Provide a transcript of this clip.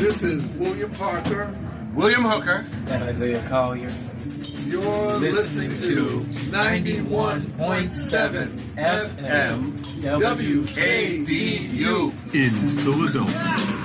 This is William Parker. William Hooker. And Isaiah Collier. You're listening to 91.7 FM WKDU in Philadelphia.